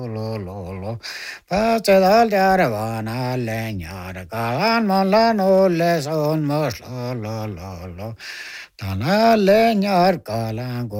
lo Pasedal Yaravana Lenyar Kalan Molano Les on Mos lo Tana Lenyar Kalan